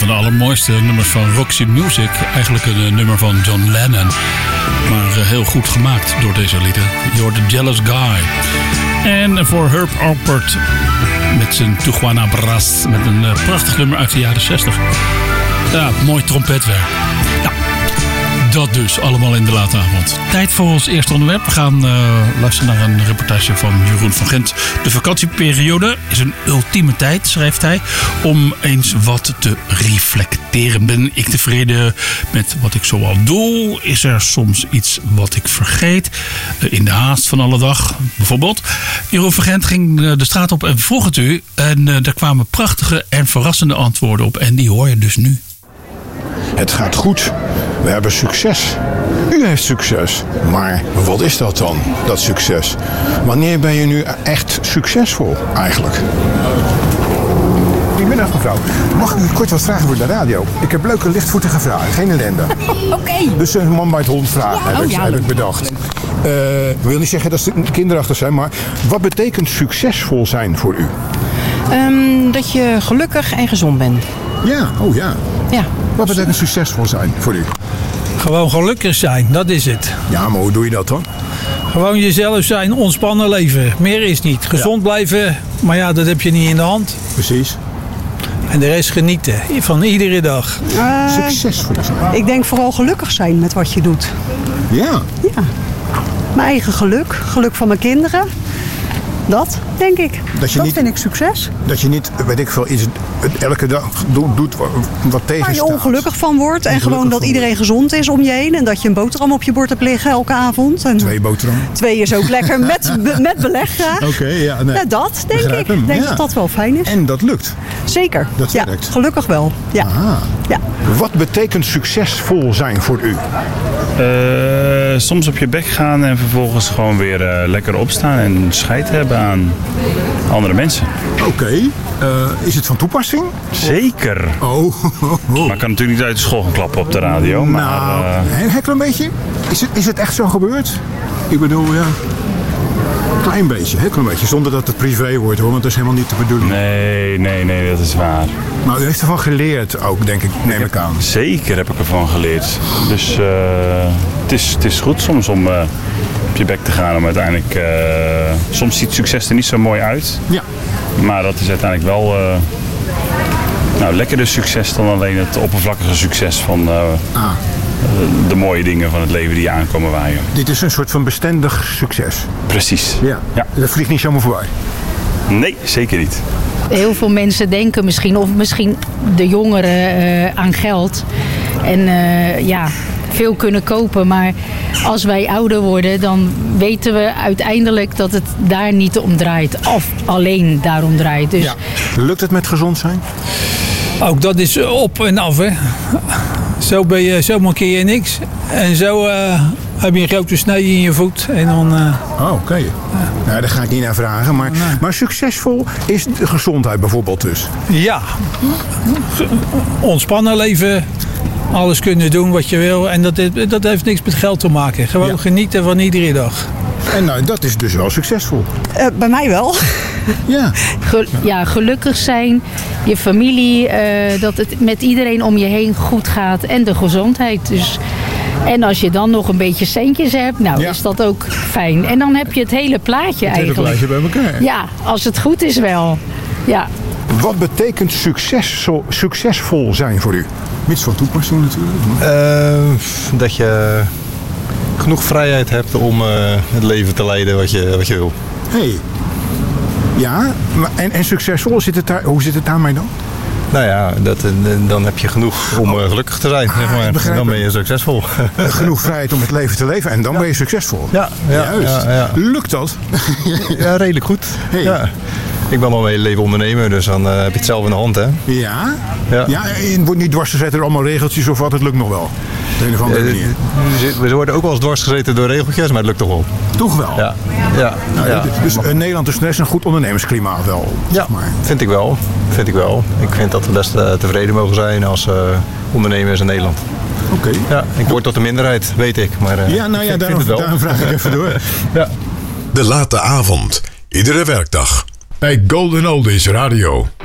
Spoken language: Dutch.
de allermooiste nummers van Roxy Music. Eigenlijk een nummer van John Lennon. Maar heel goed gemaakt door deze lieden. You're the Jealous Guy. En voor Herb Alpert met zijn Tijuana Brass. Met een prachtig nummer uit de jaren 60. Ja, mooi trompetwerk. Ja, dat dus allemaal in de late avond. Tijd voor ons eerste onderwerp. We gaan luisteren naar een reportage van Jeroen van Gent. De vakantieperiode is een ultieme tijd, schrijft hij, om eens wat te reflecteren. Ben ik tevreden met wat ik zoal doe? Is er soms iets wat ik vergeet? In de haast van alle dag, bijvoorbeeld. Jeroen van Gent ging de straat op en vroeg het u. En daar kwamen prachtige en verrassende antwoorden op. En die hoor je dus nu. Het gaat goed. We hebben succes. U heeft succes. Maar wat is dat dan, dat succes? Wanneer ben je nu echt succesvol eigenlijk? Goedemiddag mevrouw. Mag ik u kort wat vragen voor de radio? Ik heb leuke lichtvoetige vragen, geen ellende. Oké. Dus een man bij het hond vragen heb ik bedacht. Ik wil niet zeggen dat ze kinderachtig zijn, maar wat betekent succesvol zijn voor u? Dat je gelukkig en gezond bent. Ja, oh ja. Ja. Wat betekent succesvol zijn voor u? Gewoon gelukkig zijn, dat is het. Ja, maar hoe doe je dat dan? Gewoon jezelf zijn, ontspannen leven. Meer is niet. Gezond blijven, maar ja, dat heb je niet in de hand. Precies. En de rest genieten van iedere dag. Succesvol zijn. Ik denk vooral gelukkig zijn met wat je doet. Ja. Ja. Mijn eigen geluk, geluk van mijn kinderen. Dat, denk ik. Dat vind ik succes. Dat je niet, weet ik veel, iets elke dag doet wat tegenstaat. Waar je ongelukkig van wordt. En gewoon dat iedereen gezond is om je heen. En dat je een boterham op je bord hebt liggen elke avond. En 2 boterhammen. 2 is ook lekker met beleg graag. Oké, ja. Nee. Ja, dat denk ik. Ik denk dat dat wel fijn is. En dat lukt. Zeker. Dat ja, werkt. gelukkig wel. Ja. Ja. Wat betekent succesvol zijn voor u? Soms op je bek gaan en vervolgens gewoon weer lekker opstaan en scheid hebben aan andere mensen. Oké. Is het van toepassing? Zeker. Oh. Maar ik kan natuurlijk niet uit de school gaan klappen op de radio. Maar, nou, een klein beetje. Is het echt zo gebeurd? Ik bedoel, ja. Klein beetje, heel klein beetje. Zonder dat het privé wordt, hoor. Want dat is helemaal niet de bedoeling. Nee, dat is waar. Maar u heeft ervan geleerd ook, denk ik, neem ik aan. Zeker heb ik ervan geleerd. Dus het is goed soms om op je bek te gaan. Om uiteindelijk, soms ziet succes er niet zo mooi uit. Ja. Maar dat is uiteindelijk wel lekkerder succes dan alleen het oppervlakkige succes van de mooie dingen van het leven die aankomen waaien. Dit is een soort van bestendig succes. Precies. Ja. Dat vliegt niet zomaar voorbij. Nee, zeker niet. Heel veel mensen denken misschien de jongeren aan geld. En veel kunnen kopen. Maar als wij ouder worden, dan weten we uiteindelijk dat het daar niet om draait. Of alleen daarom draait. Dus... Ja. Lukt het met gezond zijn? Ook dat is op en af, hè. Zo ben je, zo mankeer je niks. En zo heb je een grote snee in je voet. En dan... Oké. Nou, daar ga ik niet naar vragen. Maar succesvol is de gezondheid bijvoorbeeld dus? Ja. Ontspannen leven. Alles kunnen doen wat je wil. En dat heeft niks met geld te maken. Gewoon genieten van iedere dag. En nou, dat is dus wel succesvol. Bij mij wel. Ja. Gelukkig zijn, je familie, dat het met iedereen om je heen goed gaat en de gezondheid. Dus, en als je dan nog een beetje centjes hebt, is dat ook fijn. En dan heb je het hele plaatje eigenlijk. Het hele plaatje bij elkaar. Ja, als het goed is wel. Ja. Wat betekent succesvol zijn voor u? Mits van toepassing natuurlijk. Dat je genoeg vrijheid hebt om het leven te leiden wat je wil. Ja, en succesvol, hoe zit het daarmee dan? Nou ja, dan heb je genoeg om gelukkig te zijn. Zeg maar. Dan ben je succesvol. Genoeg vrijheid om het leven te leven en dan ben je succesvol. Ja. Juist. Lukt dat? Ja, redelijk goed. Ja. Ik ben al mijn hele leven ondernemer, dus dan heb je het zelf in de hand, hè? Ja? Ja, je wordt niet dwars gezet door allemaal regeltjes of wat, het lukt nog wel. Op een of andere manier. We worden ook wel eens dwars gezeten door regeltjes, maar het lukt toch wel. Toch wel? Ja. Dus Nederland is net een goed ondernemersklimaat wel. Ja, vind ik wel. Ik vind dat we best tevreden mogen zijn als ondernemers in Nederland. Oké. Ja, ik word tot de minderheid, weet ik. Maar daarom vraag ik even door. Ja. De late avond, iedere werkdag. Bij Golden Oldies Radio.